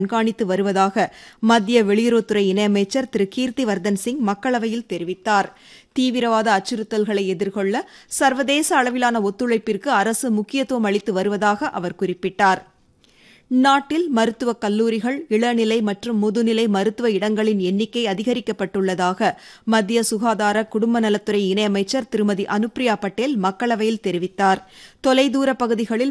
கண்காணித்து வருவதாக மத்திய வெளியுறவுத்துறை இணையமைச்சர் திரு கீர்த்திவர்தன் சிங் மக்களவையில் தெரிவித்தார். தீவிரவாத அச்சுறுத்தல்களை எதிர்கொள்ள சர்வதேச அளவிலான ஒத்துழைப்பிற்கு அரசு முக்கியத்துவம் அளித்து வருவதாக அவர் குறிப்பிட்டார். நாட்டில் மருத்துவக் கல்லூரிகள், இளநிலை மற்றும் முதுநிலை மருத்துவ இடங்களின் எண்ணிக்கை அதிகரிக்கப்பட்டுள்ளதாக மத்திய சுகாதார குடும்ப நலத்துறை இணையமைச்சர் திருமதி அனுப்பிரியா பட்டேல் மக்களவையில் தெரிவித்தார். தொலைதூர பகுதிகளில்